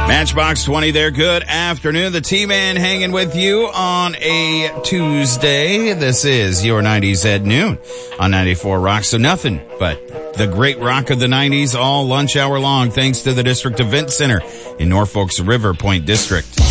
Matchbox 20 there. Good afternoon. The T-Man hanging with you on a Tuesday. This is your 90s at noon on 94 Rock. So nothing but the great rock of the 90s all lunch hour long, thanks to the District Event Center in Norfolk's River Point District.